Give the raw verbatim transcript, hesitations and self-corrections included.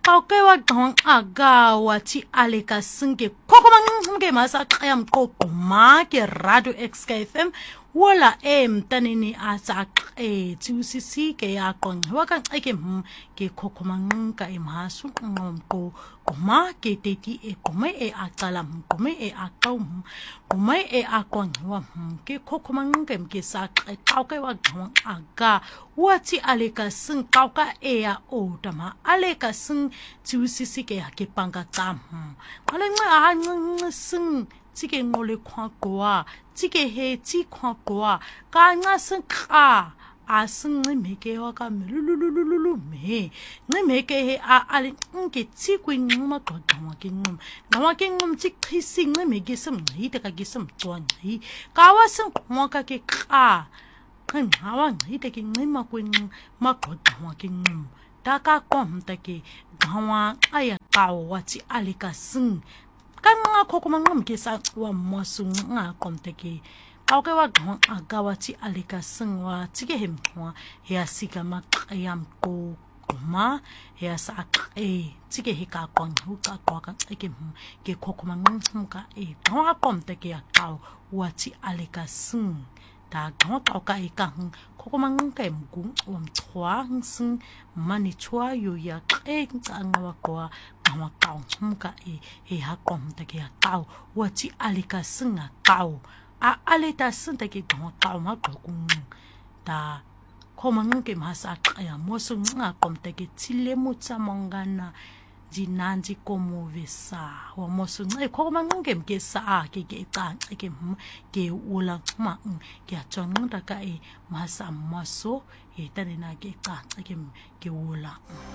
Kauke wa dong aga wati aleka singe koko mange masa kayam koko ma ke radio X K F M wala em tanini asa e tiusisi ke ya kon waka eke ke koko manga e masu ngom ko koma ke teti e kome e atala kome e akau kome e akon wa ke koko manga ke sa kauke wa dong aga wati aleka sing kauka e ya otama aleka sing tiusisi ke ya ke panga tam ale nga nga sing tike ngole kwa kwa tike he ti kwa kwa ka nga sing ka a sing meke wa ka lululululu me ne meke he a ale nke ti ku ngma to dwa ke ngum na wa ke ngum ti khisi ne meke sem hi te ka gisem twan hi ka wa sing kwa ka ke ka kan hawa hi te ke ngma ku ma ko dwa ke ngum ta ka kom ta ke gawa aya ka wati alika sing kan nga koko mangam ke sa wa mosu nga komteke auke wa gon agawati alika sing wa tige hem wa ya sika makayam ko kuma ya sa e tige hika kon hu ka ko ka ke ke koko mangam ka e wa komteke ya ka wati alika sing ta gon ka ka e ka koko mangam ka mgu wa mtwa sing mani chwa yo ya e nga wa ko wa kau muka e e hakom te ke kau wati alika singa kau a alita sinta ke wa kau ma ko ta komang ke masa ya mosu nga kom te ke tile mutsa mongana jinanji komo vesa wa mosu e komang ke ke sa ke ke ta ke ke ula ma ke atong ta ka e masa maso e tane na ke ta ke ke ula